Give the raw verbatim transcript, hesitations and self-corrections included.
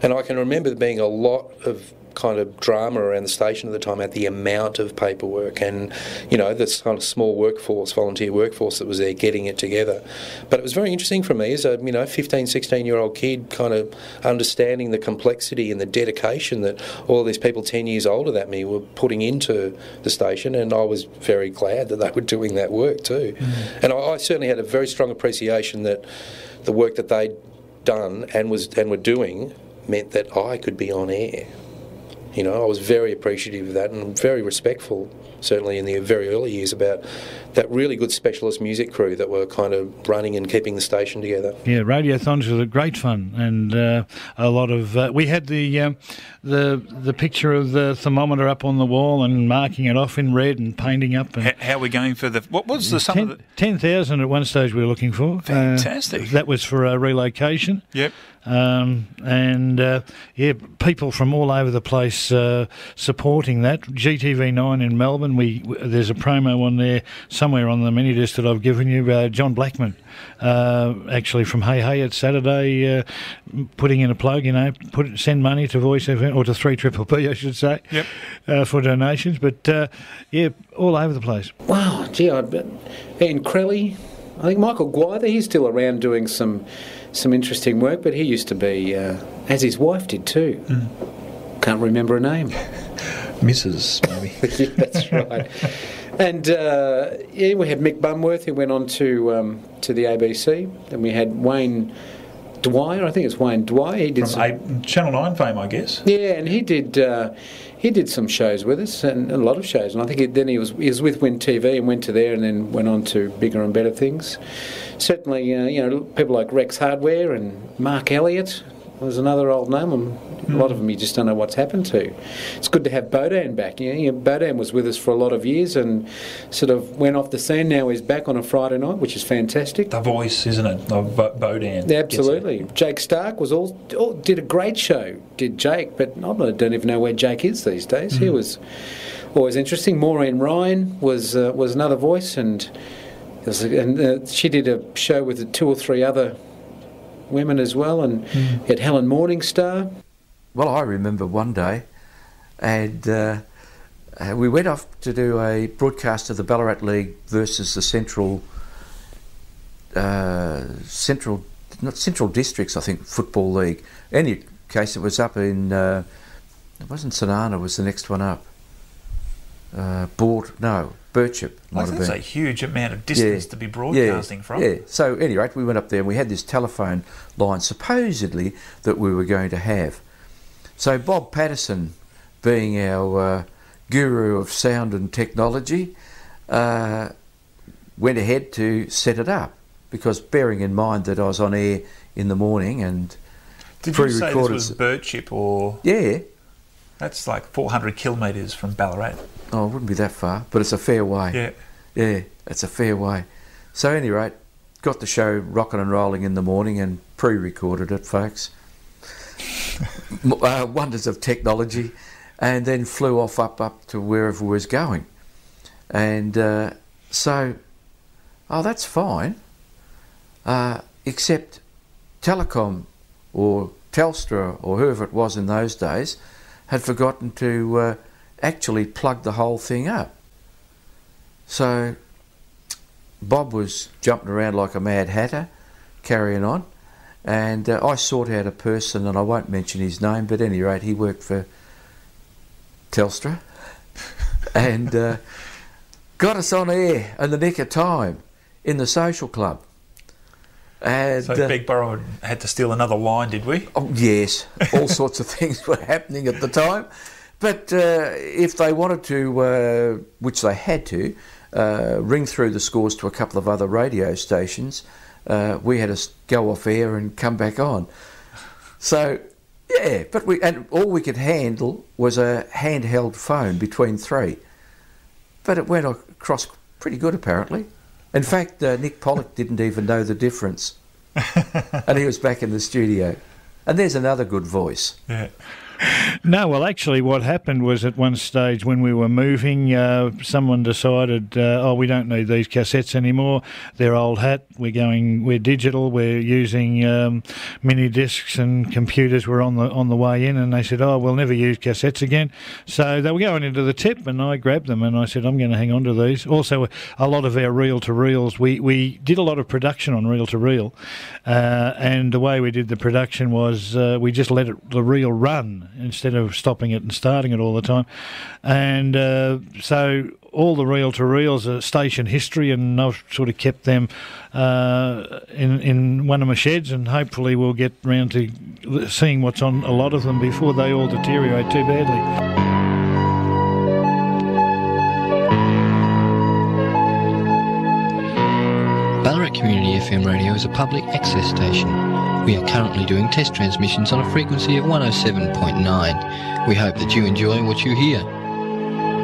And I can remember there being a lot of kind of drama around the station at the time at the amount of paperwork and, you know, this kind of small workforce, volunteer workforce that was there getting it together. But it was very interesting for me as a, you know, fifteen, sixteen-year-old kid, kind of understanding the complexity and the dedication that all these people ten years older than me were putting into the station, and I was very glad that they were doing that work too. Mm. And I, I certainly had a very strong appreciation that the work that they'd done and was and were doing meant that I could be on air. You know, I was very appreciative of that and very respectful, certainly in the very early years, about that really good specialist music crew that were kind of running and keeping the station together. Yeah, radiothons were great fun, and uh, a lot of uh, we had the um, the the picture of the thermometer up on the wall and marking it off in red and painting up. And how, how are we going for the? What was the sum ten, of the ten thousand at one stage we were looking for. Fantastic. Uh, that was for a relocation. Yep. Um, and uh, yeah, people from all over the place uh, supporting that. G T V nine in Melbourne. We there's a promo on there somewhere on the mini disc that I've given you. Uh, John Blackman, uh, actually from Hey Hey at Saturday, uh, putting in a plug. You know, put send money to Voice F M or to three Triple B, I should say. Yep. Uh, for donations, but uh, yeah, all over the place. Wow, gee, I bet Ian Crelly. I think Michael Guither. He's still around doing some. Some interesting work, but he used to be, uh, as his wife did too. Mm. Can't remember her name. Missus maybe. Yeah, that's right. And uh, yeah, we had Mick Bumworth, who went on to um, to the A B C. Then we had Wayne Dwyer. I think it's Wayne Dwyer. He did from some, a, Channel Nine fame, I guess. Yeah, and he did. Uh, he did some shows with us, and a lot of shows. And I think he, then he was he was with Win T V and went to there, and then went on to bigger and better things. Certainly, uh, you know, people like Rex Hardware and Mark Elliott was another old name. A lot of them you just don't know what's happened to. It's good to have Bodan back. You know, you know, Bodan was with us for a lot of years and sort of went off the scene. Now he's back on a Friday night, which is fantastic. The voice, isn't it, of Bodan? Absolutely. Jake Stark was all, all did a great show. Did Jake, but I don't even know where Jake is these days. Mm. He was always interesting. Maureen Ryan was uh, was another voice, and. And uh, she did a show with two or three other women as well, and mm. had Helen Morningstar. Well, I remember one day, and uh, uh, we went off to do a broadcast of the Ballarat League versus the Central, uh, Central, not Central Districts, I think, Football League. In any case, it was up in, uh, it wasn't St Arna, was the next one up. Uh, Board, no. Birchip. Well, that's a huge amount of distance yeah, to be broadcasting yeah, from. Yeah. So, at any rate, we went up there and we had this telephone line supposedly that we were going to have. So, Bob Patterson, being our uh, guru of sound and technology, uh, went ahead to set it up because, bearing in mind that I was on air in the morning and Did pre-recorded. you say this was Birchip or? Yeah. That's like four hundred kilometres from Ballarat. Oh, it wouldn't be that far, but it's a fair way. Yeah. Yeah, it's a fair way. So, at any rate, got the show rocking and rolling in the morning and pre-recorded it, folks. uh, wonders of technology. And then flew off up, up to wherever we was going. And uh, so, oh, that's fine. Uh, except Telecom or Telstra or whoever it was in those days had forgotten to uh, actually plug the whole thing up. So Bob was jumping around like a mad hatter, carrying on, and uh, I sought out a person, and I won't mention his name, but at any rate he worked for Telstra, and uh, got us on air in the nick of time in the social club. And, so uh, Big Borough had to steal another line, did we? Oh yes, all sorts of things were happening at the time. But uh, if they wanted to, uh, which they had to, uh, ring through the scores to a couple of other radio stations, uh, we had to go off air and come back on. So, yeah, but we and all we could handle was a handheld phone between three. But it went across pretty good, apparently. In fact, uh, Nick Pollock didn't even know the difference. And he was back in the studio. And there's another good voice. Yeah. No, well, actually, what happened was at one stage when we were moving, uh, someone decided, uh, oh, we don't need these cassettes anymore. They're old hat. We're going, we're digital. We're using um, mini discs and computers. We're on the on the way in, and they said, oh, we'll never use cassettes again. So they were going into the tip, and I grabbed them, and I said, I'm going to hang on to these. Also, a lot of our reel-to-reels, we we did a lot of production on reel-to-reel, uh, and the way we did the production was uh, we just let it, the reel run instead of stopping it and starting it all the time. And uh, so all the reel-to-reels are station history, and I've sort of kept them uh, in, in one of my sheds, and hopefully we'll get round to seeing what's on a lot of them before they all deteriorate too badly. Ballarat Community F M Radio is a public access station. We are currently doing test transmissions on a frequency of one oh seven point nine. We hope that you enjoy what you hear.